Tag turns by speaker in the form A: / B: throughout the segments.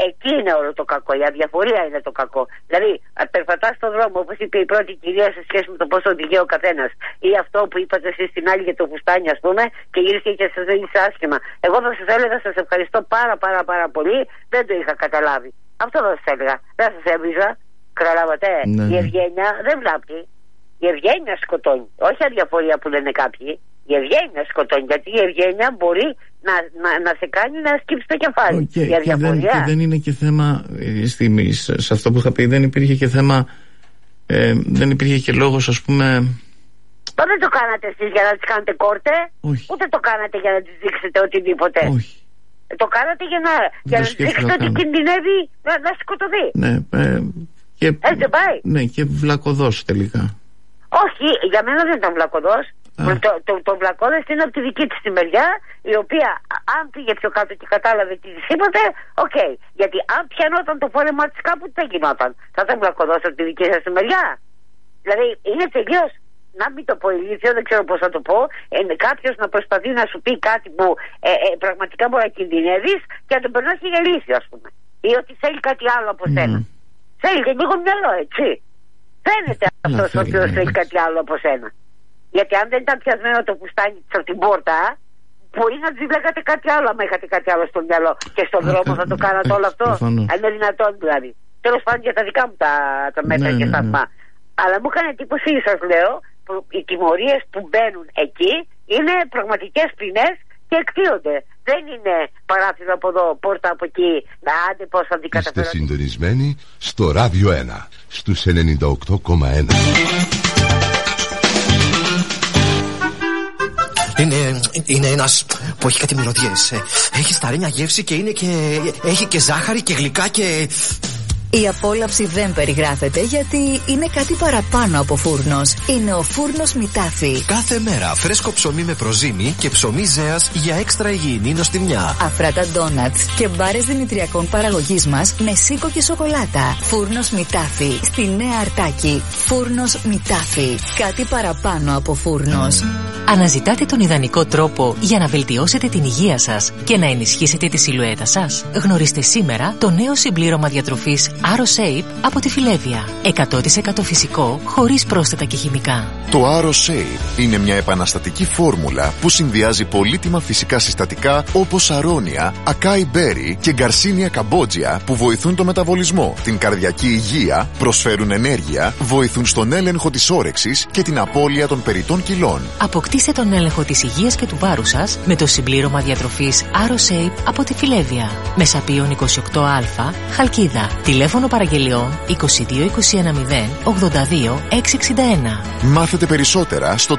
A: Εκεί είναι όλο το κακό. Η αδιαφορία είναι το κακό. Δηλαδή, περπατάς στον δρόμο, όπως είπε η πρώτη κυρία, σε σχέση με το πόσο οδηγεί ο καθένας. Ή αυτό που είπατε εσείς στην άλλη για το φουστάνι, ας πούμε, και γύρισε και σας δίνησε άσχημα. Εγώ θα σας έλεγα, σας ευχαριστώ πάρα πολύ. Δεν το είχα καταλάβει. Αυτό θα σας έλεγα. Δεν σας έβριζα. Καταλάβατε.
B: Ναι.
A: Η ευγένεια δεν βλάπτει. Η ευγένεια σκοτώνει. Όχι αδιαφορία που λένε κάποιοι. Η ευγένεια σκοτώνει. Γιατί η ευγένεια μπορεί να σε κάνει να σκύψει το κεφάλι. Η αδιαφορία.
B: Και δεν είναι και θέμα. Σε αυτό που είχα πει, δεν υπήρχε και θέμα. Δεν υπήρχε και λόγος, ας πούμε.
A: Δεν το κάνατε εσείς για να τις κάνετε κόρτε.
B: Όχι.
A: Ούτε το κάνατε για να τις δείξετε οτιδήποτε.
B: Όχι.
A: Το κάνατε για να τις δείξετε ότι κινδυνεύει να σκοτωθεί.
B: Ναι.
A: Έτσι πάει.
B: Ναι, και βλακωδός τελικά.
A: Όχι, για μένα δεν ήταν βλακωδός. Το βλακώδες είναι από τη δική της τη μεριά, η οποία αν πήγε πιο κάτω και κατάλαβε τι της είπατε, οκ. Γιατί αν πιανόταν το φόρεμά της κάπου, δεν γινόταν. Θα ήταν βλακωδός από τη δική σας τη μεριά. Δηλαδή είναι τελείως, να μην το πω ηλίθιο, δεν ξέρω πώς θα το πω, κάποιος να προσπαθεί να σου πει κάτι που πραγματικά μπορεί να κινδυνεύεις και να τον περνάς για ηλίθιο, ας πούμε. Ή ότι θέλει κάτι άλλο από σένα. Θέλει και λίγο μυαλό, έτσι. Φαίνεται αυτός ο οποίος θέλει κάτι άλλο από σένα. Γιατί αν δεν ήταν πιασμένο το φουστάνι από την πόρτα, μπορεί να της λέγατε κάτι άλλο, άμα είχατε κάτι άλλο στο μυαλό. Και στον δρόμο θα το κάνατε όλο αυτό. Αν είναι δυνατόν δηλαδή. Τέλος πάντων για τα δικά μου τα μέτρα και σταθμά. Αλλά μου έκανε εντύπωση, σας λέω, που οι τιμωρίες που μπαίνουν εκεί είναι πραγματικές ποινές και εκτείονται. Δεν είναι παράθυρο από εδώ, πόρτα από εκεί, να άντε πώς θα την καταφέρω.
C: Είστε συντονισμένοι στο Ράδιο 1, στους 98,1.
D: Είναι ένας που έχει κάτι μυρωδιές. Έχει σταρένια γεύση και έχει και ζάχαρη και γλυκά και...
E: Η απόλαυση δεν περιγράφεται γιατί είναι κάτι παραπάνω από φούρνος. Είναι ο φούρνος Μητάφι.
D: Κάθε μέρα φρέσκο ψωμί με προζύμι και ψωμί ζέας για έξτρα υγιεινή νοστιμιά.
E: Αφράτα ντόνατς και μπάρες δημητριακών παραγωγής μας με σίκο και σοκολάτα. Φούρνος Μητάφι. Στη Νέα Αρτάκη. Φούρνος Μητάφι. Κάτι παραπάνω από φούρνος.
F: Αναζητάτε τον ιδανικό τρόπο για να βελτιώσετε την υγεία σας και να ενισχύσετε τη σιλουέτα σας. Γνωρίστε σήμερα το νέο συμπλήρωμα διατροφής AroShape από τη Φιλέβια. 100% φυσικό, χωρίς πρόσθετα και χημικά.
G: Το AroShape είναι μια επαναστατική φόρμουλα που συνδυάζει πολύτιμα φυσικά συστατικά όπως αρώνια, ακάι μπέρι και γκαρσίνια καμπότζια που βοηθούν το μεταβολισμό, την καρδιακή υγεία, προσφέρουν ενέργεια, βοηθούν στον έλεγχο της όρεξης και την απώλεια των περιττών κιλών.
F: Αποκτήστε τον έλεγχο της υγείας και του βάρους σας με το συμπλήρωμα διατροφής AroShape από τη Φιλέβια. Μεσαπίων 28α, Χαλκίδα. Τηλέφωνο παραγγελιών 22 210 82 661.
G: Μάθετε περισσότερα στο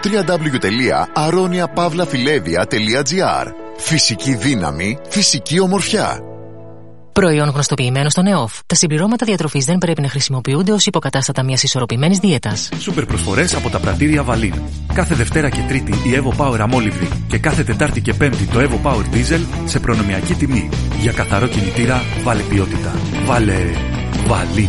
G: www.aroniapavlafilevia.gr. Φυσική δύναμη, φυσική ομορφιά.
F: Προϊόν γνωστοποιημένο στον ΕΟΦ. Τα συμπληρώματα διατροφής δεν πρέπει να χρησιμοποιούνται ως υποκατάστατα μιας ισορροπημένης δίαιτας.
H: Σούπερ προσφορές από τα πρατήρια Βαλίν. Κάθε Δευτέρα και Τρίτη η Evo Power αμόλυβδη και κάθε Τετάρτη και Πέμπτη το Evo Power Diesel σε προνομιακή τιμή. Για καθαρό κινητήρα βάλε ποιότητα. Βάλε Βαλίν.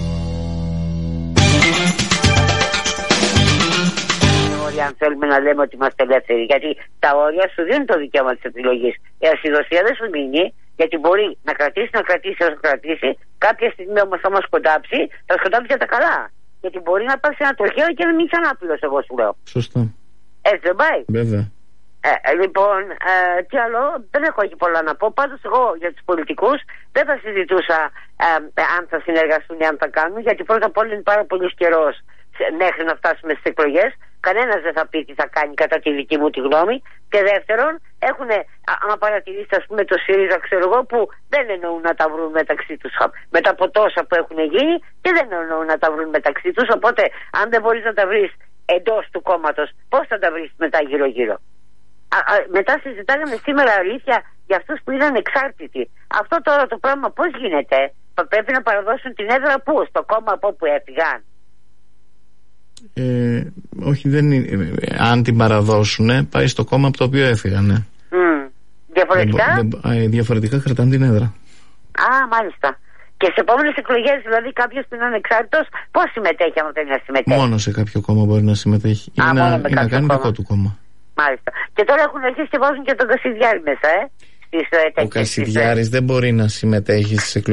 A: Αν θέλουμε να λέμε ότι είμαστε ελεύθεροι, γιατί τα όρια σου δίνουν το δικαίωμα της επιλογής. Η ασυδοσία δεν σου μείνει, γιατί μπορεί να κρατήσει όσο κρατήσει. Κάποια στιγμή όμως θα μας σκοντάψει, θα σκοντάψει για τα καλά. Γιατί μπορεί να πάρει ένα τροχαίο και να μην είσαι ανάπηρος, εγώ σου λέω.
B: Σωστά.
A: Έτσι δεν πάει.
B: Βέβαια.
A: Λοιπόν, τι άλλο, δεν έχω εκεί πολλά να πω. Πάντως εγώ για τους πολιτικούς δεν θα συζητούσα αν θα συνεργαστούν ή αν θα κάνουν, γιατί πρώτα απ' όλα είναι πάρα πολύ καιρός μέχρι να φτάσουμε στις εκλογές. Κανένας δεν θα πει τι θα κάνει κατά τη δική μου τη γνώμη. Και δεύτερον, έχουν, αν παρατηρήσετε, ας πούμε, το ΣΥΡΙΖΑ, ξέρω εγώ, που δεν εννοούν να τα βρουν μεταξύ τους μετά από τόσα που έχουν γίνει και δεν εννοούν να τα βρουν μεταξύ τους. Οπότε, αν δεν μπορείς να τα βρεις εντός του κόμματος, πώς θα τα βρεις μετά γύρω-γύρω. Μετά συζητάγαμε σήμερα αλήθεια για αυτούς που ήταν εξάρτητοι. Αυτό τώρα το πράγμα πώς γίνεται? Θα πρέπει να παραδώσουν την έδρα πού? Στο κόμμα από όπου έφυγαν?
B: Όχι, δεν είναι. Αν την παραδώσουν, πάει στο κόμμα από το οποίο έφυγαν.
A: Διαφορετικά?
B: Διαφορετικά κρατάνε την έδρα.
A: Μάλιστα. Και σε επόμενες εκλογές, δηλαδή, κάποιος που είναι ανεξάρτητος, πώς συμμετέχει άμα δεν είναι να συμμετέχει?
B: Μόνο σε κάποιο κόμμα μπορεί να συμμετέχει. Ή να κάνει δικό του κόμμα.
A: Μάλιστα. Και τώρα έχουν αρχίσει και βάζουν και τον Κασιδιάρη μέσα,
B: Ο Κασιδιάρης δεν μπορεί να συμμετέχει στις εκλογές.